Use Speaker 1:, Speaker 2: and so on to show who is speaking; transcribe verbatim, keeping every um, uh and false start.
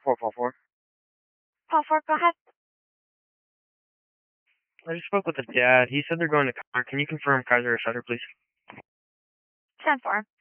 Speaker 1: four four four.
Speaker 2: Paul four, go ahead.
Speaker 1: I just spoke with the dad. He said they're going to Connor. Can you confirm Kaiser or Sutter, please?
Speaker 2: ten four.